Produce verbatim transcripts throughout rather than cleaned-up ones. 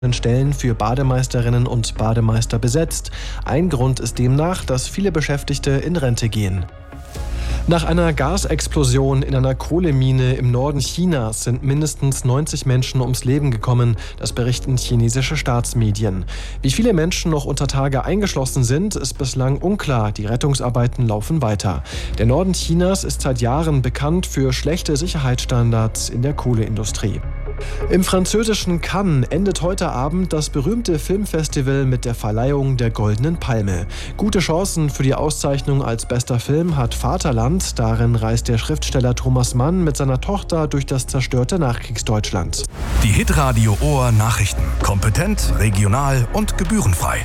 Stellen für Bademeisterinnen und Bademeister besetzt. Ein Grund ist demnach, dass viele Beschäftigte in Rente gehen. Nach einer Gasexplosion in einer Kohlemine im Norden Chinas sind mindestens neunzig Menschen ums Leben gekommen, das berichten chinesische Staatsmedien. Wie viele Menschen noch unter Tage eingeschlossen sind, ist bislang unklar. Die Rettungsarbeiten laufen weiter. Der Norden Chinas ist seit Jahren bekannt für schlechte Sicherheitsstandards in der Kohleindustrie. Im französischen Cannes endet heute Abend das berühmte Filmfestival mit der Verleihung der Goldenen Palme. Gute Chancen für die Auszeichnung als bester Film hat Vaterland. Darin reist der Schriftsteller Thomas Mann mit seiner Tochter durch das zerstörte Nachkriegsdeutschland. Die Hitradio Ohr Nachrichten. Kompetent, regional und gebührenfrei.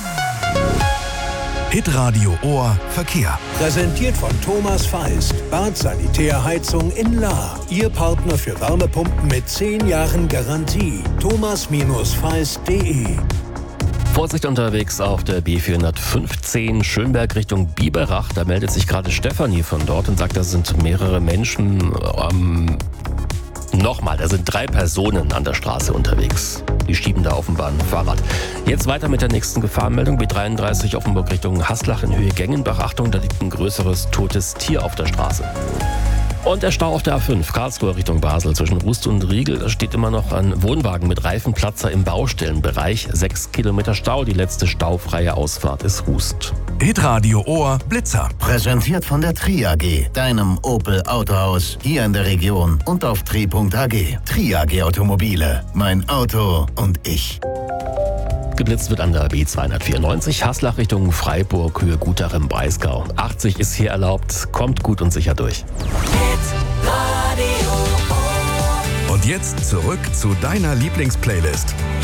Hitradio Ohr Verkehr. Präsentiert von Thomas Feist. Bad Sanitärheizung in Lahr. Ihr Partner für Wärmepumpen mit zehn Jahren Garantie. thomas feist punkt de. Vorsicht unterwegs auf der B vierhundertfünfzehn Schönberg Richtung Biberach. Da meldet sich gerade Stefanie von dort und sagt, da sind mehrere Menschen. Ähm, nochmal, da sind drei Personen an der Straße unterwegs. Die schieben da offenbar ein Fahrrad. Jetzt weiter mit der nächsten Gefahrenmeldung. B dreiunddreißig Offenburg Richtung Haslach in Höhe Gengenbach. Achtung, da liegt ein größeres totes Tier auf der Straße. Und der Stau auf der A fünf, Karlsruhe Richtung Basel. Zwischen Rust und Riegel, da steht immer noch ein Wohnwagen mit Reifenplatzer im Baustellenbereich. Sechs Kilometer Stau, die letzte staufreie Ausfahrt ist Rust. Hitradio Ohr Blitzer. Präsentiert von der Tri A G, deinem Opel Autohaus hier in der Region und auf tri punkt a g. Tri A G Automobile, mein Auto und ich. Geblitzt wird an der B zweihundertvierundneunzig, Haslach Richtung Freiburg, Höhe Gutach im Breisgau. achtzig ist hier erlaubt, kommt gut und sicher durch. Und jetzt zurück zu deiner Lieblingsplaylist.